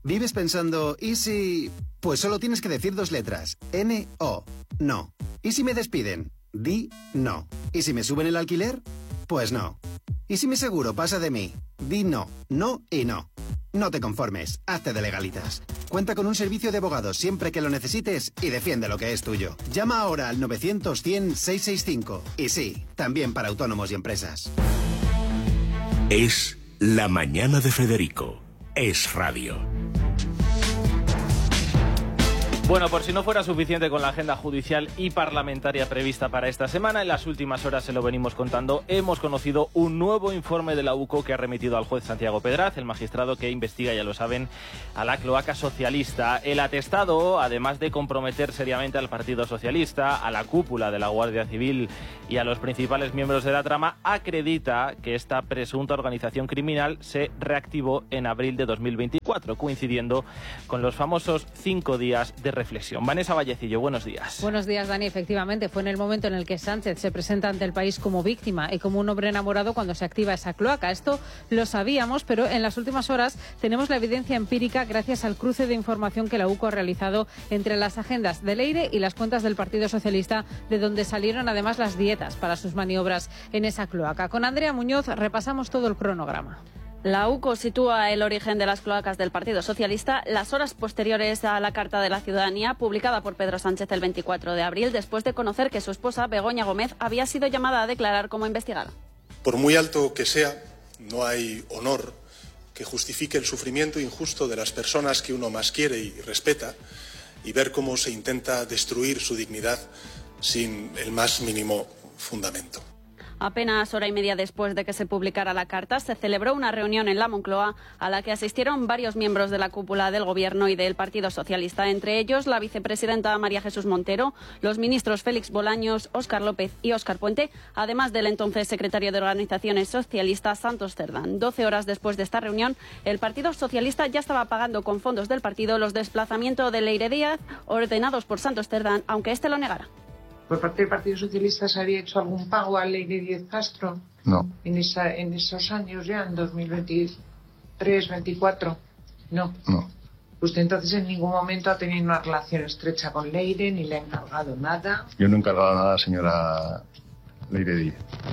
¿Vives pensando, ¿y si...? Pues solo tienes que decir 2 letras. N-O. No. ¿Y si me despiden? Di no. ¿Y si me suben el alquiler? Pues no. ¿Y si mi seguro pasa de mí? Di no. No y no. No te conformes. Hazte de Legalitas. Cuenta con un servicio de abogados siempre que lo necesites y defiende lo que es tuyo. Llama ahora al 900-100-665. Y sí, también para autónomos y empresas. Es La Mañana de Federico. Es radio. Bueno, por si no fuera suficiente con la agenda judicial y parlamentaria prevista para esta semana, en las últimas horas se lo venimos contando, hemos conocido un nuevo informe de la UCO que ha remitido al juez Santiago Pedraz, el magistrado que investiga, ya lo saben, a la cloaca socialista. El atestado, además de comprometer seriamente al Partido Socialista, a la cúpula de la Guardia Civil y a los principales miembros de la trama, acredita que esta presunta organización criminal se reactivó en abril de 2024, coincidiendo con los famosos 5 días de reflexión. Vanessa Vallecillo, buenos días. Buenos días, Dani. Efectivamente, fue en el momento en el que Sánchez se presenta ante el país como víctima y como un hombre enamorado cuando se activa esa cloaca. Esto lo sabíamos, pero en las últimas horas tenemos la evidencia empírica gracias al cruce de información que la UCO ha realizado entre las agendas de Leire y las cuentas del Partido Socialista, de donde salieron además las dietas para sus maniobras en esa cloaca. Con Andrea Muñoz repasamos todo el cronograma. La UCO sitúa el origen de las cloacas del Partido Socialista las horas posteriores a la Carta de la Ciudadanía publicada por Pedro Sánchez el 24 de abril, después de conocer que su esposa, Begoña Gómez, había sido llamada a declarar como investigada. Por muy alto que sea, no hay honor que justifique el sufrimiento injusto de las personas que uno más quiere y respeta, y ver cómo se intenta destruir su dignidad sin el más mínimo fundamento. Apenas hora y media después de que se publicara la carta, se celebró una reunión en la Moncloa a la que asistieron varios miembros de la cúpula del Gobierno y del Partido Socialista, entre ellos la vicepresidenta María Jesús Montero, los ministros Félix Bolaños, Óscar López y Óscar Puente, además del entonces secretario de Organizaciones Socialistas, Santos Cerdán. 12 horas después de esta reunión, el Partido Socialista ya estaba pagando con fondos del partido los desplazamientos de Leire Díaz ordenados por Santos Cerdán, aunque este lo negara. ¿Por parte del Partido Socialista se había hecho algún pago a Leire Díaz Castro? No. En esos años ya, en 2023, 24. No. Usted entonces en ningún momento ha tenido una relación estrecha con Leire, ni le ha encargado nada. Yo no he encargado nada, señora Leire Díaz.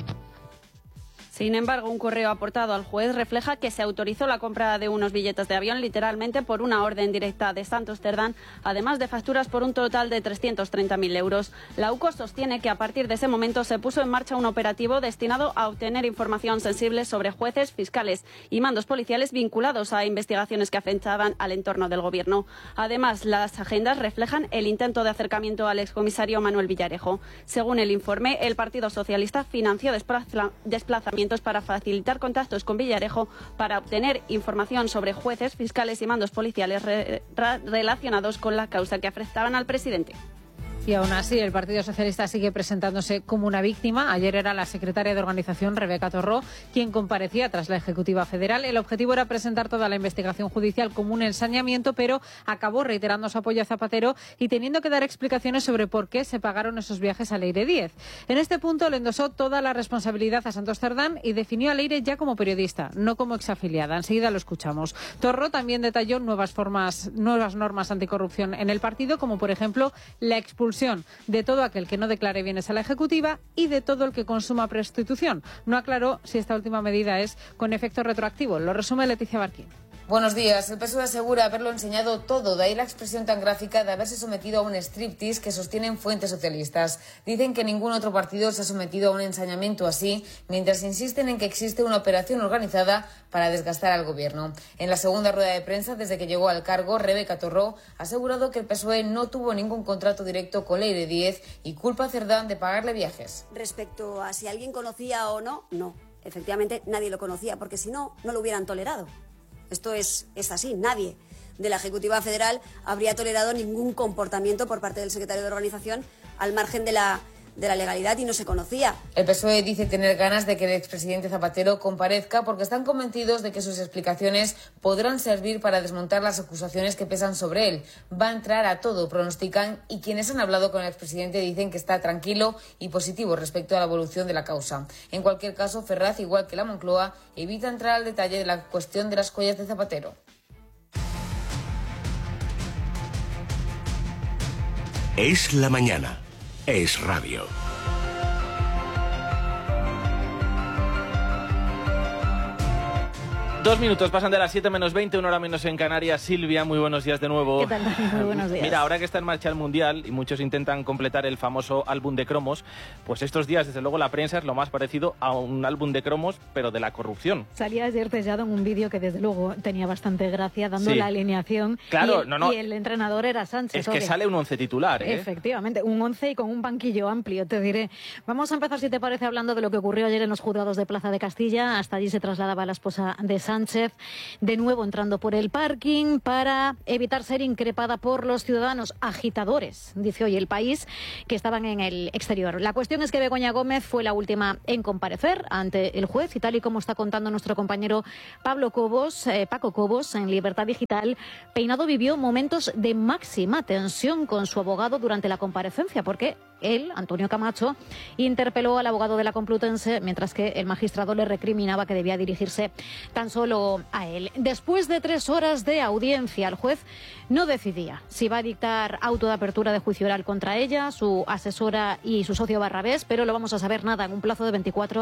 Sin embargo, un correo aportado al juez refleja que se autorizó la compra de unos billetes de avión literalmente por una orden directa de Santos Cerdán, además de facturas por un total de 330.000 euros. La UCO sostiene que a partir de ese momento se puso en marcha un operativo destinado a obtener información sensible sobre jueces, fiscales y mandos policiales vinculados a investigaciones que afectaban al entorno del Gobierno. Además, las agendas reflejan el intento de acercamiento al excomisario Manuel Villarejo. Según el informe, el Partido Socialista financió desplazamientos para facilitar contactos con Villarejo para obtener información sobre jueces, fiscales y mandos policiales relacionados con la causa que afectaban al presidente. Y aún así, el Partido Socialista sigue presentándose como una víctima. Ayer era la secretaria de Organización, Rebeca Torró, quien comparecía tras la Ejecutiva Federal. El objetivo era presentar toda la investigación judicial como un ensañamiento, pero acabó reiterando su apoyo a Zapatero y teniendo que dar explicaciones sobre por qué se pagaron esos viajes a Leire Díez. En este punto le endosó toda la responsabilidad a Santos Cerdán y definió a Leire ya como periodista, no como exafiliada. Enseguida lo escuchamos. Torró también detalló nuevas normas anticorrupción en el partido, como por ejemplo la expulsión de todo aquel que no declare bienes a la Ejecutiva y de todo el que consuma prostitución. No aclaró si esta última medida es con efecto retroactivo. Lo resume Leticia Barquín. Buenos días. El PSOE asegura haberlo enseñado todo, de ahí la expresión tan gráfica de haberse sometido a un striptease que sostienen fuentes socialistas. Dicen que ningún otro partido se ha sometido a un ensañamiento así, mientras insisten en que existe una operación organizada para desgastar al Gobierno. En la segunda rueda de prensa, desde que llegó al cargo, Rebeca Torró ha asegurado que el PSOE no tuvo ningún contrato directo con Leire Díez y culpa a Cerdán de pagarle viajes. Respecto a si alguien conocía o no, no. Efectivamente, nadie lo conocía, porque si no, no lo hubieran tolerado. Esto es así, nadie de la Ejecutiva Federal habría tolerado ningún comportamiento por parte del secretario de Organización al margen de la legalidad y no se conocía. El PSOE dice tener ganas de que el expresidente Zapatero comparezca porque están convencidos de que sus explicaciones podrán servir para desmontar las acusaciones que pesan sobre él. Va a entrar a todo, pronostican, y quienes han hablado con el expresidente dicen que está tranquilo y positivo respecto a la evolución de la causa. En cualquier caso, Ferraz, igual que la Moncloa, evita entrar al detalle de la cuestión de las joyas de Zapatero. Es la mañana. Es radio. Dos minutos pasan de las 7 menos 20, una hora menos en Canarias. Silvia, muy buenos días de nuevo. ¿Qué tal, Dani? Muy buenos días. Mira, ahora que está en marcha el Mundial y muchos intentan completar el famoso álbum de cromos, pues estos días, desde luego, la prensa es lo más parecido a un álbum de cromos, pero de la corrupción. Salía ayer Tellado en un vídeo que, desde luego, tenía bastante gracia, dando la alineación. Claro, y el entrenador era Sánchez. Es que sale un 11 titular, ¿eh? Efectivamente, un 11 y con un banquillo amplio, te diré. Vamos a empezar, si te parece, hablando de lo que ocurrió ayer en los juzgados de Plaza de Castilla. Hasta allí se trasladaba la esposa de Sánchez, de nuevo entrando por el parking para evitar ser increpada por los ciudadanos agitadores, dice hoy El País, que estaban en el exterior. La cuestión es que Begoña Gómez fue la última en comparecer ante el juez, y tal y como está contando nuestro compañero Paco Cobos, en Libertad Digital, Peinado vivió momentos de máxima tensión con su abogado durante la comparecencia, porque él, Antonio Camacho, interpeló al abogado de la Complutense, mientras que el magistrado le recriminaba que debía dirigirse tan solo a él. Después de 3 horas de audiencia, el juez no decidía si va a dictar auto de apertura de juicio oral contra ella, su asesora y su socio Barrabés, pero lo vamos a saber nada en un plazo de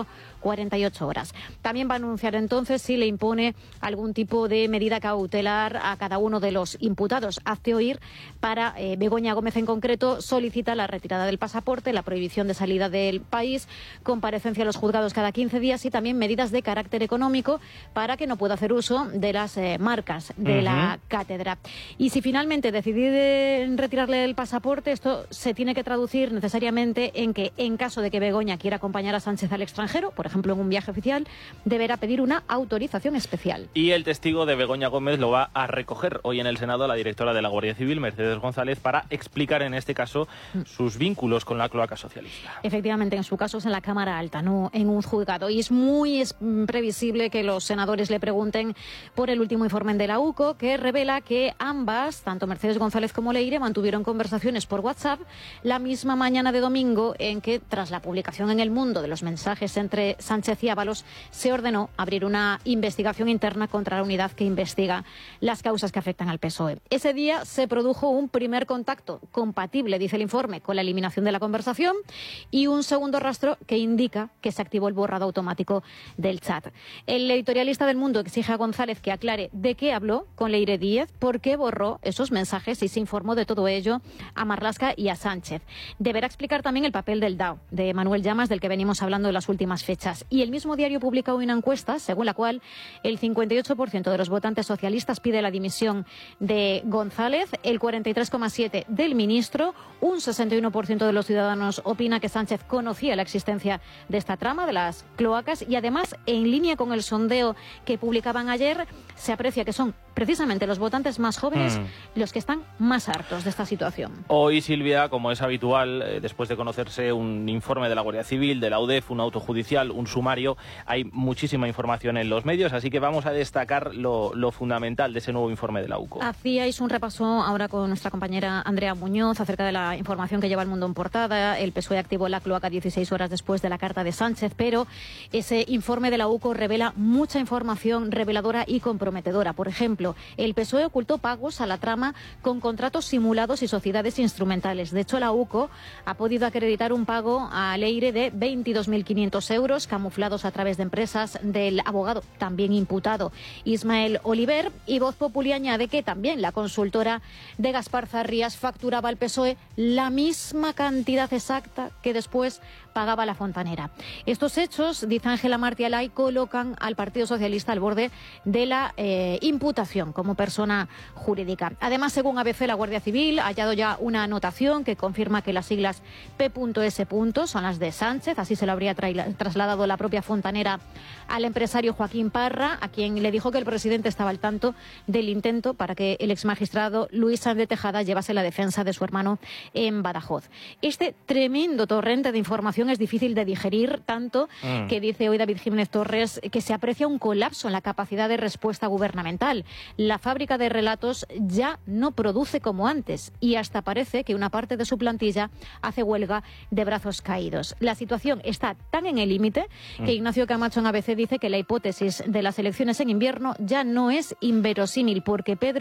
24-48 horas. También va a anunciar entonces si le impone algún tipo de medida cautelar a cada uno de los imputados. Hazte oír, para Begoña Gómez en concreto, solicita la retirada del pasaporte, la prohibición de salida del país, comparecencia a los juzgados cada 15 días y también medidas de carácter económico para que no pueda hacer uso de las marcas de la cátedra. Y si finalmente decide retirarle el pasaporte, esto se tiene que traducir necesariamente en que, en caso de que Begoña quiera acompañar a Sánchez al extranjero, por ejemplo en un viaje oficial, deberá pedir una autorización especial. Y el testigo de Begoña Gómez lo va a recoger hoy en el Senado la directora de la Guardia Civil, Mercedes González, para explicar en este caso sus vínculos con la cloaca socialista. Efectivamente, en su caso es en la Cámara Alta, no en un juzgado. Y es muy previsible que los senadores le pregunten por el último informe de la UCO, que revela que ambas, tanto Mercedes González como Leire, mantuvieron conversaciones por WhatsApp la misma mañana de domingo en que, tras la publicación en El Mundo de los mensajes entre Sánchez y Ábalos, se ordenó abrir una investigación interna contra la unidad que investiga las causas que afectan al PSOE. Ese día se produjo un primer contacto compatible, dice el informe, con la eliminación de la conversación, y un segundo rastro que indica que se activó el borrado automático del chat. El editorialista del Mundo exige a González que aclare de qué habló con Leire Díez, por qué borró esos mensajes y se informó de todo ello a Marlaska y a Sánchez. Deberá explicar también el papel del DAO, de Manuel Llamas, del que venimos hablando en las últimas fechas. Y el mismo diario publica hoy una encuesta según la cual el 58% de los votantes socialistas pide la dimisión de González, el 43,7% del ministro, un 61% de los ciudadanos opina que Sánchez conocía la existencia de esta trama de las cloacas, y además, en línea con el sondeo que publicaban ayer, se aprecia que son precisamente los votantes más jóvenes los que están más hartos de esta situación. Hoy, Silvia, como es habitual, después de conocerse un informe de la Guardia Civil, de la UDEF, un auto judicial, un sumario, hay muchísima información en los medios, así que vamos a destacar lo fundamental de ese nuevo informe de la UCO. Hacíais un repaso ahora con nuestra compañera Andrea Muñoz acerca de la información que lleva El Mundo en portada. El PSOE activó la cloaca 16 horas después de la carta de Sánchez, pero ese informe de la UCO revela mucha información reveladora y comprometedora. Por ejemplo, el PSOE ocultó pagos a la trama con contratos simulados y sociedades instrumentales. De hecho, la UCO ha podido acreditar un pago a Leire de 22.500 euros, camuflados a través de empresas del abogado también imputado Ismael Oliver. Y Voz Populi añade que también la consultora de Gaspar Zarrías facturaba al PSOE la misma cantidad exacta que después pagaba la fontanera. Estos hechos, dice Ángela Martialay, colocan al Partido Socialista al borde de la imputación como persona jurídica. Además, según ABC, la Guardia Civil ha hallado ya una anotación que confirma que las siglas P.S. son las de Sánchez. Así se lo habría trasladado la propia fontanera al empresario Joaquín Parra, a quien le dijo que el presidente estaba al tanto del intento para que el exmagistrado Luis Sáenz de Tejada llevase la defensa de su hermano en Badajoz. Este tremendo torrente de información es difícil de digerir, tanto que dice hoy David Jiménez Torres que se aprecia un colapso en la capacidad de respuesta gubernamental. La fábrica de relatos ya no produce como antes y hasta parece que una parte de su plantilla hace huelga de brazos caídos. La situación está tan en el límite que Ignacio Camacho en ABC dice que la hipótesis de las elecciones en invierno ya no es inverosímil, porque Pedro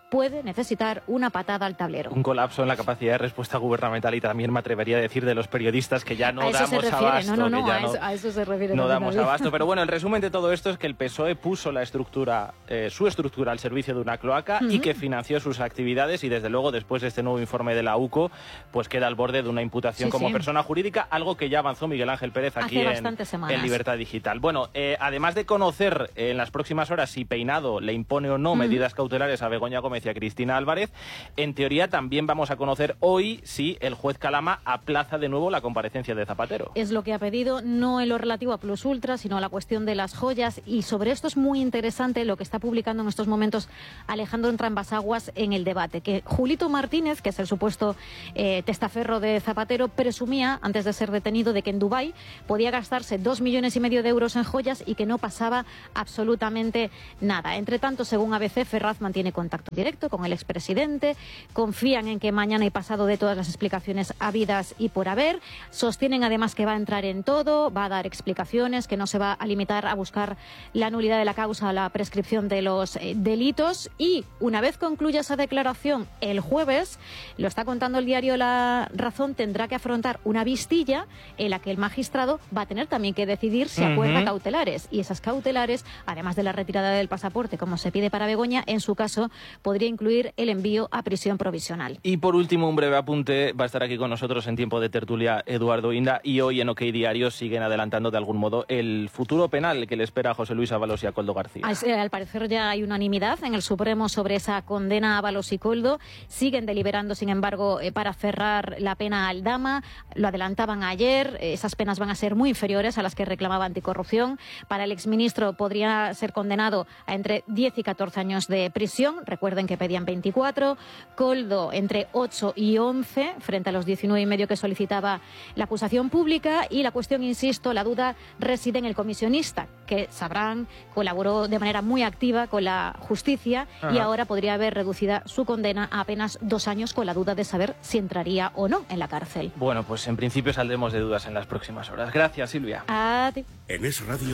puede necesitar una patada al tablero. Un colapso en la capacidad de respuesta gubernamental y también me atrevería a decir de los periodistas que ya no a eso damos se refiere. abasto. A eso se refiere. No damos David. abasto. Pero bueno, el resumen de todo esto es que el PSOE puso la estructura, su estructura al servicio de una cloaca y que financió sus actividades y desde luego después de este nuevo informe de la UCO pues queda al borde de una imputación como persona jurídica, algo que ya avanzó Miguel Ángel Pérez aquí en Libertad Digital. Bueno, además de conocer en las próximas horas si Peinado le impone o no medidas cautelares a Begoña Gómez y a Cristina Álvarez, en teoría también vamos a conocer hoy si el juez Calama aplaza de nuevo la comparecencia de Zapatero. Es lo que ha pedido, no en lo relativo a Plus Ultra, sino a la cuestión de las joyas, y sobre esto es muy interesante lo que está publicando en estos momentos Alejandro Entrambas-Aguas en El Debate, que Julito Martínez, que es el supuesto testaferro de Zapatero, presumía antes de ser detenido de que en Dubái podía gastarse 2,5 millones de euros en joyas y que no pasaba absolutamente nada. Entre tanto, según ABC, Ferraz mantiene contacto directo con el expresidente, confían en que mañana y pasado dé todas las explicaciones habidas y por haber, sostienen además que va a entrar en todo, va a dar explicaciones, que no se va a limitar a buscar la nulidad de la causa o la prescripción de los delitos, y una vez concluya esa declaración el jueves, lo está contando el diario La Razón, tendrá que afrontar una vistilla en la que el magistrado va a tener también que decidir si acuerda cautelares, y esas cautelares, además de la retirada del pasaporte como se pide para Begoña, en su caso podría incluir el envío a prisión provisional. Y por último, un breve apunte, va a estar aquí con nosotros en tiempo de tertulia Eduardo Inda, y hoy en OK Diario siguen adelantando de algún modo el futuro penal que le espera a José Luis Ábalos y a Koldo García. Al parecer ya hay unanimidad en el Supremo sobre esa condena a Ábalos y Koldo. Siguen deliberando, sin embargo, para cerrar la pena a Aldama. Lo adelantaban ayer. Esas penas van a ser muy inferiores a las que reclamaba Anticorrupción. Para el exministro podría ser condenado a entre 10 y 14 años de prisión. Recuerden que pedían 24. Koldo entre 8 y 11 frente a los 19,5 que solicitaba la acusación pública. Y la cuestión, insisto, la duda reside en el comisionista, que sabrán, colaboró de manera muy activa con la justicia y ahora podría haber reducida su condena a apenas 2 años, con la duda de saber si entraría o no en la cárcel. Bueno, pues en principio saldremos de dudas en las próximas horas. Gracias, Silvia. A ti. En Es Radio.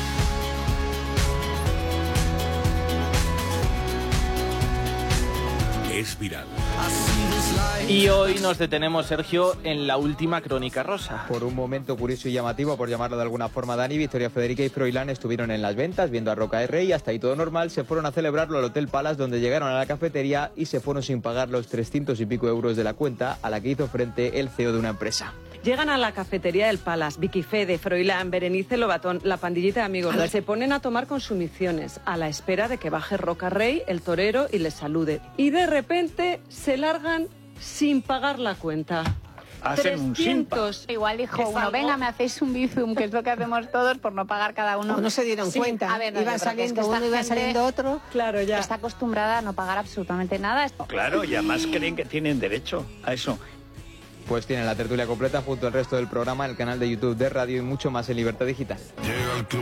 Es viral. Y hoy nos detenemos, Sergio, en la última crónica rosa. Por un momento curioso y llamativo, por llamarlo de alguna forma, Dani, Victoria Federica y Froilán estuvieron en las ventas viendo a Roca del Rey, hasta ahí todo normal, se fueron a celebrarlo al Hotel Palace, donde llegaron a la cafetería y se fueron sin pagar los 300 y pico euros de la cuenta a la que hizo frente el CEO de una empresa. Llegan a la cafetería del Palace, Vicky Fede, Froilán, Berenice Lobatón, la pandillita de amigos. Se ponen a tomar consumiciones a la espera de que baje Roca Rey, el torero, y les salude. Y de repente se largan sin pagar la cuenta. Hacen un simpa. Igual dijo uno, venga, me hacéis un bizum, que es lo que hacemos todos por no pagar cada uno. No se dieron cuenta. A ver, no, iba saliendo uno, iba saliendo otro. Claro, ya. Está acostumbrada a no pagar absolutamente nada. Claro, y además creen que tienen derecho a eso. Pues tienen la tertulia completa junto al resto del programa en el canal de YouTube de Radio y mucho más en Libertad Digital.